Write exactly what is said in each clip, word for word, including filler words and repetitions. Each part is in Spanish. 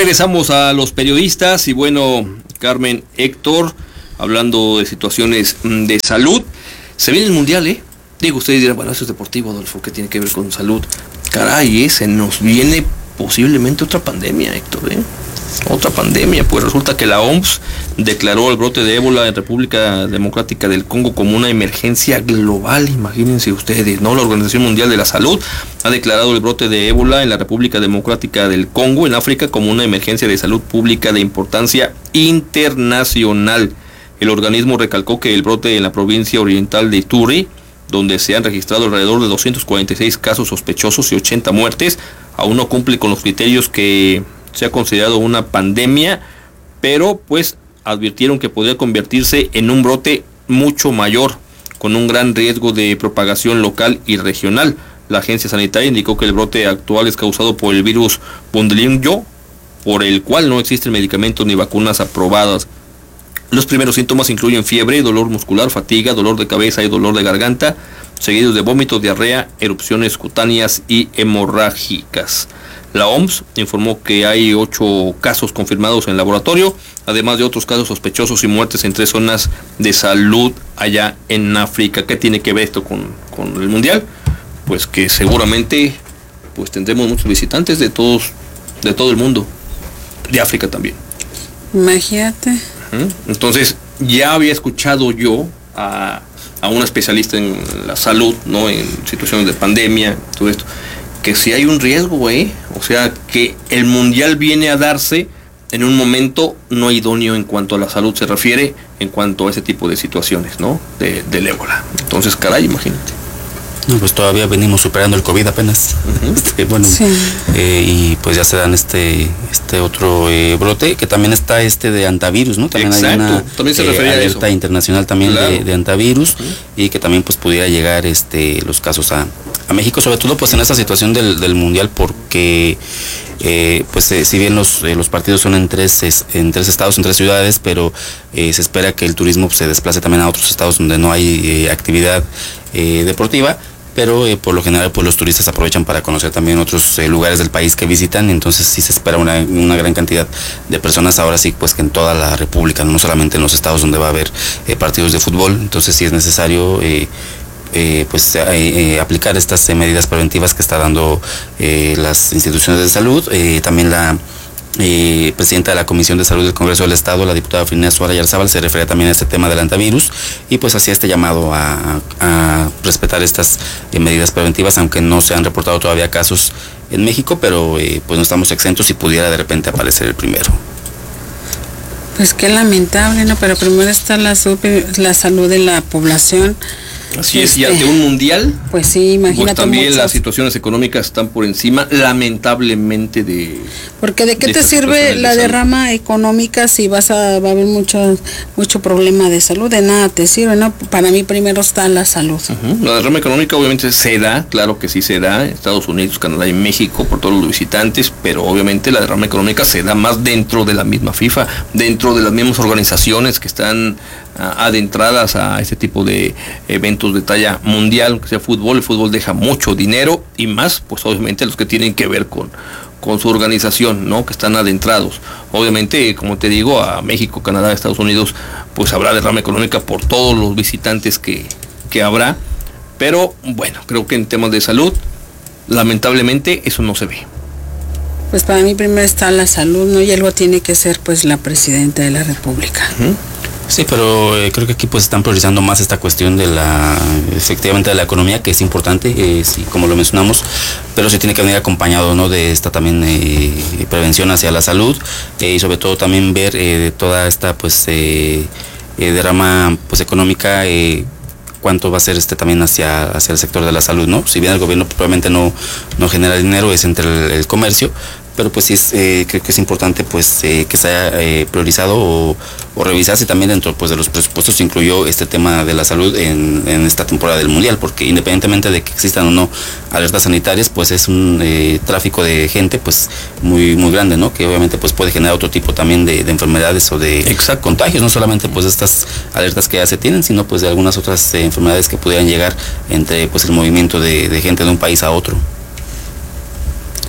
Regresamos a los periodistas y bueno, Carmen, Héctor, hablando de situaciones de salud. Se viene el Mundial, ¿eh? Digo, ustedes dirán, bueno, eso es deportivo, Adolfo, ¿qué tiene que ver con salud? Caray, ¿eh? Se nos viene posiblemente otra pandemia, Héctor, ¿eh? Otra pandemia, pues resulta que la O M S declaró el brote de ébola en República Democrática del Congo como una emergencia global, imagínense ustedes, ¿no? La Organización Mundial de la Salud ha declarado el brote de ébola en la República Democrática del Congo, en África, como una emergencia de salud pública de importancia internacional. El organismo recalcó que el brote en la provincia oriental de Ituri, donde se han registrado alrededor de doscientos cuarenta y seis casos sospechosos y ochenta muertes, aún no cumple con los criterios que se ha considerado una pandemia, pero pues advirtieron que podría convertirse en un brote mucho mayor, con un gran riesgo de propagación local y regional. La agencia sanitaria indicó que el brote actual es causado por el virus Bundibugyo, por el cual no existen medicamentos ni vacunas aprobadas. Los primeros síntomas incluyen fiebre, dolor muscular, fatiga, dolor de cabeza y dolor de garganta, seguidos de vómitos, diarrea, erupciones cutáneas y hemorrágicas. La O M S informó que hay ocho casos confirmados en laboratorio, además de otros casos sospechosos y muertes en tres zonas de salud allá en África. ¿Qué tiene que ver esto con, con el Mundial? Pues que seguramente pues tendremos muchos visitantes de todos, de todo el mundo, de África también. Imagínate. Entonces, ya había escuchado yo a, a una especialista en la salud, ¿no? En situaciones de pandemia, todo esto, que si hay un riesgo, ¿eh? O sea, que el Mundial viene a darse en un momento no idóneo en cuanto a la salud se refiere, en cuanto a ese tipo de situaciones, ¿no? De, del ébola. Entonces, caray, imagínate. No, pues todavía venimos superando el COVID apenas. Uh-huh. Este, bueno, sí. eh, y pues ya se dan este este otro eh, brote, que también está este de antivirus, ¿no? También Exacto. hay una también se eh, refería alerta a eso. internacional también claro. de, de antivirus, uh-huh. y que también pues pudiera llegar este los casos a, a México, sobre todo pues en esta situación del, del Mundial, porque eh, pues eh, si bien los eh, los partidos son en tres es, en tres estados, en tres ciudades, pero eh, se espera que el turismo pues, se desplace también a otros estados donde no hay eh, actividad eh, deportiva. Pero eh, por lo general pues los turistas aprovechan para conocer también otros eh, lugares del país que visitan, entonces sí se espera una, una gran cantidad de personas ahora sí pues que en toda la república, no solamente en los estados donde va a haber eh, partidos de fútbol, entonces sí es necesario eh, eh, pues eh, eh, aplicar estas eh, medidas preventivas que está dando eh, las instituciones de salud, eh, también la Eh, presidenta de la Comisión de Salud del Congreso del Estado, la diputada Frina Suárez Yarzábal, se refería también a este tema del antivirus y pues hacía este llamado a, a respetar estas eh, medidas preventivas, aunque no se han reportado todavía casos en México, pero eh, pues no estamos exentos si pudiera de repente aparecer el primero. Pues qué lamentable, ¿no? Pero primero está la, la salud de la población. Así es, y ante un mundial, pues sí, imagínate. Pues también muchos. Las situaciones económicas están por encima, lamentablemente, de. Porque de qué de te sirve la de derrama económica si vas a va a haber mucho mucho problema de salud, de nada te sirve, ¿no? Para mí primero está la salud. Uh-huh. La derrama económica obviamente se da, claro que sí se da, en Estados Unidos, Canadá y México por todos los visitantes, pero obviamente la derrama económica se da más dentro de la misma FIFA, dentro de las mismas organizaciones que están adentradas a este tipo de eventos de talla mundial, que sea fútbol. El fútbol deja mucho dinero y más, pues obviamente los que tienen que ver con, con su organización, ¿no? Que están adentrados. Obviamente, como te digo, a México, Canadá, Estados Unidos, pues habrá derrama económica por todos los visitantes que, que habrá, pero bueno, creo que en temas de salud, lamentablemente, eso no se ve. Pues para mí primero está la salud, ¿no? Y algo tiene que ser pues la presidenta de la República. Uh-huh. Sí, pero eh, creo que aquí pues están priorizando más esta cuestión de la, efectivamente de la economía, que es importante, eh, sí, como lo mencionamos, pero se tiene que venir acompañado, ¿no? De esta también eh, prevención hacia la salud, eh, y sobre todo también ver eh, de toda esta pues eh, eh, derrama pues económica, eh, cuánto va a ser este también hacia, hacia el sector de la salud, ¿no? Si bien el gobierno probablemente no, no genera dinero, es entre el, el comercio, pero pues sí es, eh, creo que es importante pues eh, que se haya eh, priorizado o, o revisarse también dentro pues de los presupuestos se incluyó este tema de la salud en, en esta temporada del Mundial, porque independientemente de que existan o no alertas sanitarias, pues es un eh, tráfico de gente pues muy muy grande, ¿no? Que obviamente pues puede generar otro tipo también de, de enfermedades o de Exacto. contagios, no solamente pues de estas alertas que ya se tienen, sino pues de algunas otras eh, enfermedades que pudieran llegar entre pues el movimiento de, de gente de un país a otro.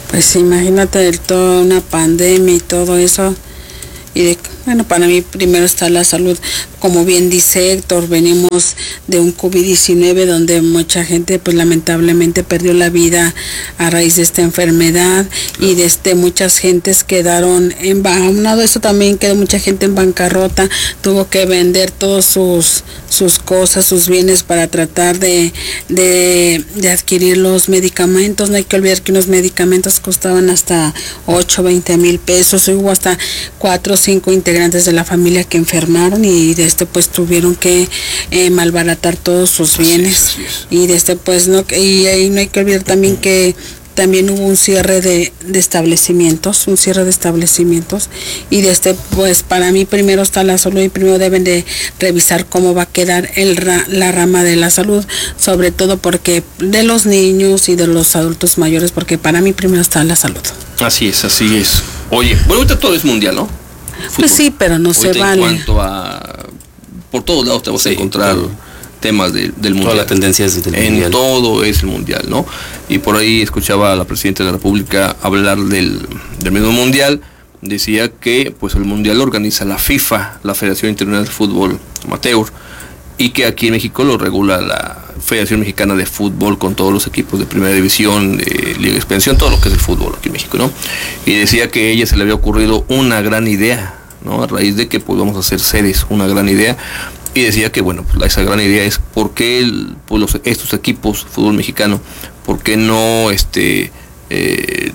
Pues imagínate toda una pandemia y todo eso. Y de, bueno, para mí primero está la salud. Como bien dice Héctor, venimos de un COVID diecinueve donde mucha gente pues lamentablemente perdió la vida a raíz de esta enfermedad, y desde muchas gentes quedaron en aunado eso también quedó mucha gente en bancarrota, tuvo que vender todos sus sus cosas, sus bienes para tratar de, de, de adquirir los medicamentos. No hay que olvidar que unos medicamentos costaban hasta ocho, veinte mil pesos. Hubo hasta cuatro o cinco integrantes de la familia que enfermaron y de este pues tuvieron que eh, malbaratar todos sus bienes. Así es, así es. Y de este pues no, y ahí no hay que olvidar también que también hubo un cierre de, de establecimientos, un cierre de establecimientos, y de este pues para mí primero está la salud y primero deben de revisar cómo va a quedar el la rama de la salud, sobre todo porque de los niños y de los adultos mayores, porque para mí primero está la salud. Así es, así es. Oye, bueno, ahorita todo es mundial, ¿no? Fútbol. Pues sí, pero no ahorita se vale. En cuanto a, por todos lados te vas sí, a encontrar todo. Temas de, del mundial. Toda la tendencia es del en mundial. Todo es el mundial, ¿no? Y por ahí escuchaba a la presidenta de la República hablar del, del mismo mundial. Decía que pues el mundial lo organiza la FIFA, la Federación Internacional de Fútbol Amateur, y que aquí en México lo regula la Federación Mexicana de Fútbol con todos los equipos de primera división, de Liga de Expansión, todo lo que es el fútbol aquí en México, ¿no? Y decía que a ella se le había ocurrido una gran idea, ¿no? A raíz de que pues vamos a hacer sedes, una gran idea. Y decía que, bueno, pues esa gran idea es por qué el, pues los, estos equipos de fútbol mexicano, por qué no este, eh,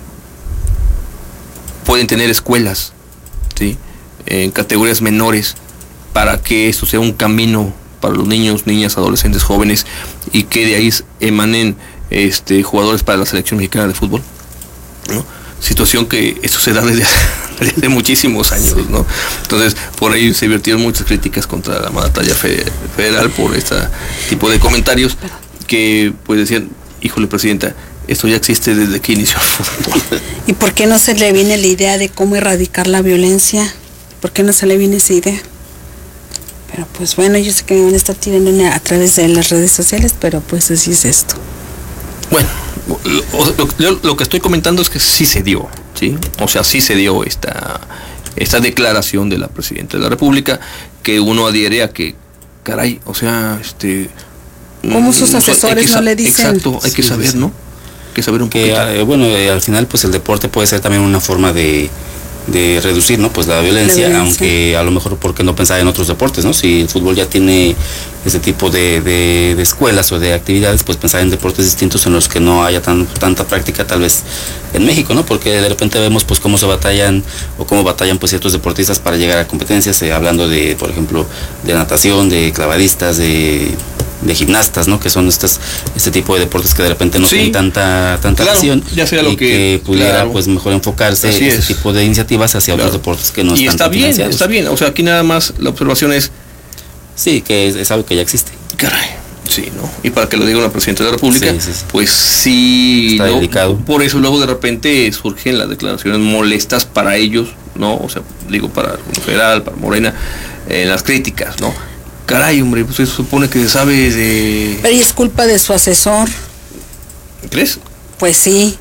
pueden tener escuelas, ¿sí? En categorías menores, para que esto sea un camino para los niños, niñas, adolescentes, jóvenes, y que de ahí emanen este, jugadores para la selección mexicana de fútbol, ¿no? Situación que esto se da desde, desde muchísimos años, ¿no? Entonces, por ahí se vertieron muchas críticas contra la mandataria federal por este tipo de comentarios que, pues, decían, híjole, presidenta, esto ya existe desde que inició el fútbol. ¿Y por qué no se le viene la idea de cómo erradicar la violencia? ¿Por qué no se le viene esa idea? Pero, pues, bueno, yo sé que me van a estar tirando a través de las redes sociales, pero, pues, así es esto. Bueno, lo, lo, lo que estoy comentando es que sí se dio, ¿sí? O sea, sí se dio esta, esta declaración de la presidenta de la República, que uno adhiere a que, caray, o sea, este... ¿Cómo sus asesores no le dicen? Exacto, hay que sí, saber, sí. ¿no? Hay que saber un que, poquito. Eh, bueno, eh, al final, pues el deporte puede ser también una forma de... de reducir, ¿no? Pues la violencia, la violencia, aunque a lo mejor porque no pensar en otros deportes, ¿no? Si el fútbol ya tiene ese tipo de, de, de escuelas o de actividades, pues pensar en deportes distintos en los que no haya tan, tanta práctica tal vez en México, ¿no? Porque de repente vemos pues cómo se batallan o cómo batallan pues ciertos deportistas para llegar a competencias, eh, hablando de, por ejemplo, de natación, de clavadistas, de de gimnastas, ¿no? Que son estas este tipo de deportes que de repente no sí, tienen tanta tanta claro, acción ya sea lo y que, que pudiera claro. pues mejor enfocarse en ese tipo de iniciativas hacia claro. otros deportes que no y están está bien, financiados. Está bien, o sea, aquí nada más la observación es sí, que es, es algo que ya existe. Caray, sí, ¿no? Y para que lo diga una presidenta de la República, sí, sí, sí. pues sí, está ¿no? dedicado. Por eso luego de repente surgen las declaraciones molestas para ellos, ¿no? O sea, digo para el federal, para Morena, eh, las críticas, ¿no? Caray, hombre, pues eso supone que se sabe de... Pero es culpa de su asesor. ¿Crees? Pues sí.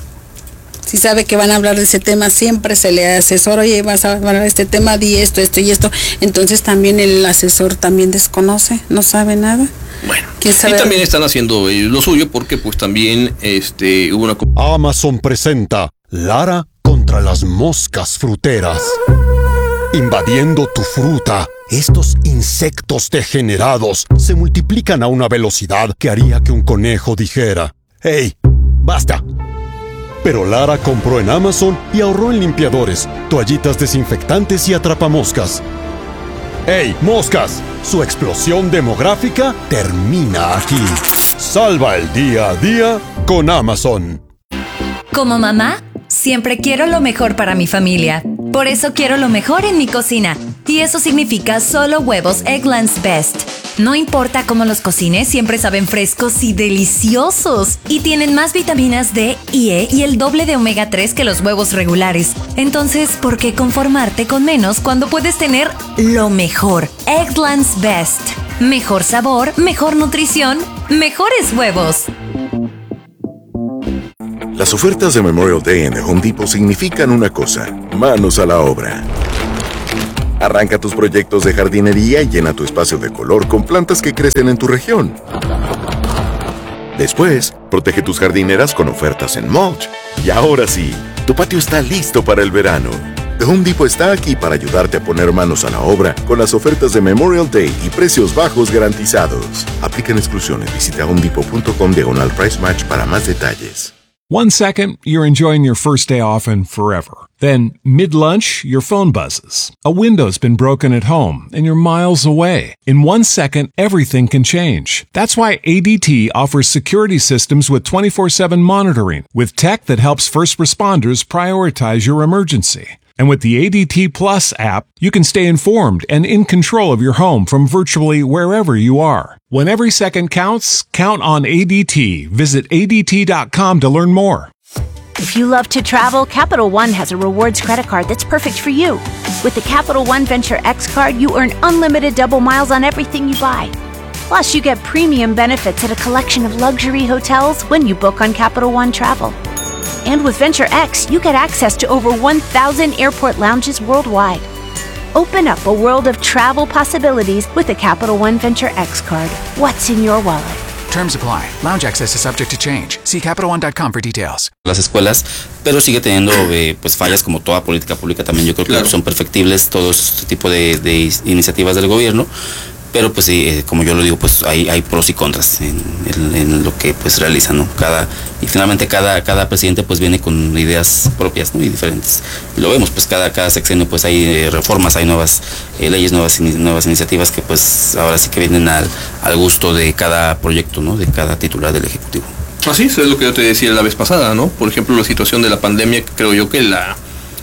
Si sabe que van a hablar de ese tema, siempre se le asesora, oye, vas a hablar de este tema, di esto, esto y esto. Entonces también el asesor también desconoce, no sabe nada. Bueno, y también están haciendo ellos lo suyo porque pues también este hubo una... Amazon presenta Lara contra las moscas fruteras. Invadiendo tu fruta, estos insectos degenerados se multiplican a una velocidad que haría que un conejo dijera: ¡Hey, basta! Pero Lara compró en Amazon y ahorró en limpiadores, toallitas desinfectantes y atrapamoscas. ¡Hey, moscas! Su explosión demográfica termina aquí. Salva el día a día con Amazon. Como mamá, siempre quiero lo mejor para mi familia. Por eso quiero lo mejor en mi cocina. Y eso significa solo huevos Eggland's Best. No importa cómo los cocines, siempre saben frescos y deliciosos. Y tienen más vitaminas D y E y el doble de omega tres que los huevos regulares. Entonces, ¿por qué conformarte con menos cuando puedes tener lo mejor? Eggland's Best. Mejor sabor, mejor nutrición, mejores huevos. Las ofertas de Memorial Day en The Home Depot significan una cosa: manos a la obra. Arranca tus proyectos de jardinería y llena tu espacio de color con plantas que crecen en tu región. Después, protege tus jardineras con ofertas en mulch. Y ahora sí, tu patio está listo para el verano. The Home Depot está aquí para ayudarte a poner manos a la obra con las ofertas de Memorial Day y precios bajos garantizados. Aplican exclusiones. Visita homedepot.com diagonal price match para más detalles. One second, you're enjoying your first day off and forever. Then, mid-lunch, your phone buzzes. A window's been broken at home and you're miles away. In one second, everything can change. That's why A D T offers security systems with twenty-four seven monitoring, with tech that helps first responders prioritize your emergency. And with the A D T Plus app, you can stay informed and in control of your home from virtually wherever you are. When every second counts, count on A D T. Visit A D T dot com to learn more. If you love to travel, Capital One has a rewards credit card that's perfect for you. With the Capital One Venture X card, you earn unlimited double miles on everything you buy. Plus, you get premium benefits at a collection of luxury hotels when you book on Capital One Travel. And with Venture X, you get access to over one thousand airport lounges worldwide. Open up a world of travel possibilities with the Capital One Venture X card. What's in your wallet? Terms apply. Lounge access is subject to change. See Capital One dot com for details. Las escuelas, pero sigue teniendo eh, pues fallas como toda política pública. También yo creo claro. que son perfectibles todos este tipo de, de iniciativas del gobierno. Pero pues sí, eh, como yo lo digo, pues hay, hay pros y contras en, en, en lo que pues realizan, ¿no? Cada, y finalmente cada, cada presidente pues viene con ideas propias, ¿no? Y diferentes. Y lo vemos, pues cada, cada sexenio pues hay eh, reformas, hay nuevas eh, leyes, nuevas, nuevas iniciativas que pues ahora sí que vienen al, al gusto de cada proyecto, ¿no? De cada titular del Ejecutivo. Así es lo que yo te decía la vez pasada, ¿no? Por ejemplo, la situación de la pandemia, creo yo que la,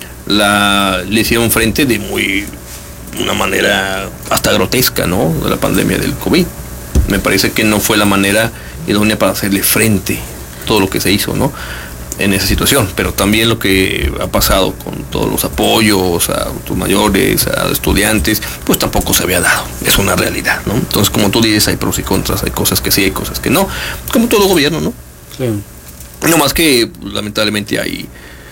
la le hicieron frente de muy... una manera hasta grotesca, ¿no? De la pandemia del COVID. Me parece que no fue la manera idónea para hacerle frente todo lo que se hizo, ¿no? En esa situación, pero también lo que ha pasado con todos los apoyos a adultos mayores, a estudiantes, pues tampoco se había dado. Es una realidad, ¿no? Entonces, como tú dices, hay pros y contras, hay cosas que sí, hay cosas que no, como todo gobierno, ¿no? Claro. No más que, lamentablemente, hay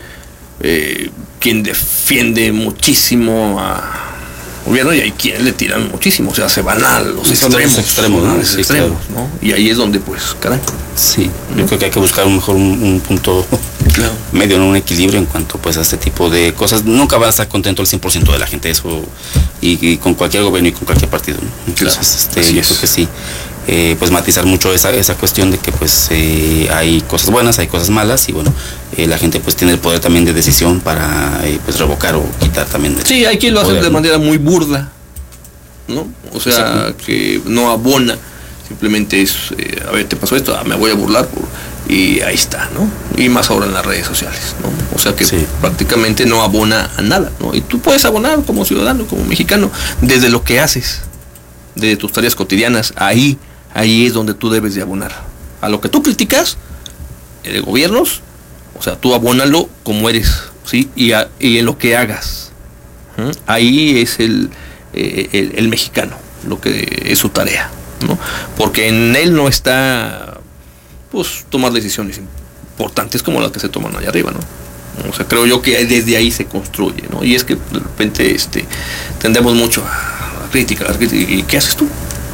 eh, quien defiende muchísimo a gobierno y hay quienes le tiran muchísimo, o sea, se van a los extremos, los extremos, ¿no? Los Sí, extremos, claro. ¿no? Y ahí es donde, pues, caray. Sí, yo creo que hay que buscar un mejor un, un punto claro. medio, ¿no? Un equilibrio en cuanto pues a este tipo de cosas. Nunca va a estar contento el cien por ciento de la gente, eso, y, y con cualquier gobierno y con cualquier partido, ¿no? Entonces, claro. este, yo es. creo que sí. Eh, pues matizar mucho esa, esa cuestión de que pues eh, hay cosas buenas, hay cosas malas y bueno, eh, la gente pues tiene el poder también de decisión para eh, pues revocar o quitar también. De sí, hay quien lo hace poder, de ¿no? manera muy burda, ¿no? O sea, exacto. Que no abona, simplemente es, eh, a ver, te pasó esto, ah, me voy a burlar por, y ahí está, ¿no? Y más ahora en las redes sociales, ¿no? O sea que sí. prácticamente no abona a nada, ¿no? Y tú puedes abonar como ciudadano, como mexicano, desde lo que haces, desde tus tareas cotidianas, ahí Ahí es donde tú debes de abonar. A lo que tú criticas, de gobiernos, o sea, tú abónalo como eres, ¿sí? Y, a, y en lo que hagas. ¿Mm? Ahí es el, eh, el, el mexicano, lo que es su tarea, ¿no? Porque en él no está, pues, tomar decisiones importantes como las que se toman allá arriba, ¿no? O sea, creo yo que desde ahí se construye, ¿no? Y es que de repente este, tendemos mucho a la crítica, a la crítica. ¿Y qué haces tú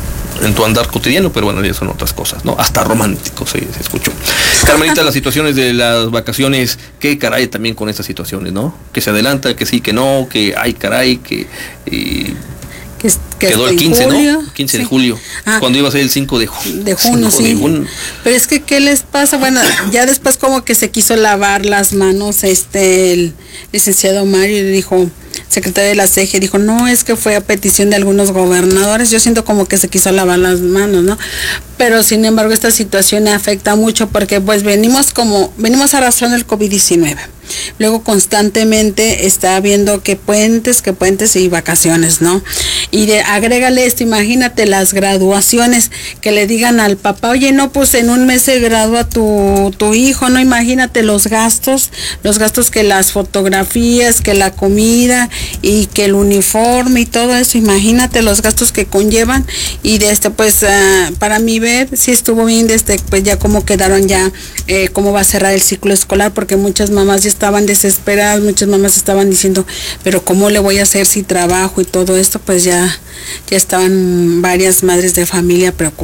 en tu andar cotidiano? Pero bueno, ya son otras cosas, ¿no? Hasta romántico se, se escuchó. Carmelita, las situaciones de las vacaciones, qué caray también con estas situaciones, ¿no? Que se adelanta, que sí, que no, que ay caray, que... Eh, que, que quedó el quince, julio, ¿no? quince sí. de julio, ah, cuando iba a ser el cinco de junio. De junio, sí. De junio. Pero es que, ¿qué les pasa? Bueno, ya después como que se quiso lavar las manos, este, el licenciado Mario dijo, secretario de la C E G, dijo, no, es que fue a petición de algunos gobernadores. Yo siento como que se quiso lavar las manos, ¿no? Pero sin embargo esta situación afecta mucho porque pues venimos como, venimos arrastrando el COVID diecinueve. Luego constantemente está habiendo que puentes, que puentes y vacaciones, ¿no? Y de, agrégale esto, imagínate las graduaciones, que le digan al papá, oye, no, pues en un mes se gradúa tu, tu hijo, ¿no? Imagínate los gastos, los gastos que las fotografías, que la comida, y que el uniforme y todo eso, imagínate los gastos que conllevan. Y desde pues uh, para mí ver si estuvo bien desde pues ya cómo quedaron ya, eh, cómo va a cerrar el ciclo escolar, porque muchas mamás ya estaban desesperadas, muchas mamás estaban diciendo, pero cómo le voy a hacer si trabajo y todo esto, pues ya, ya estaban varias madres de familia preocupadas.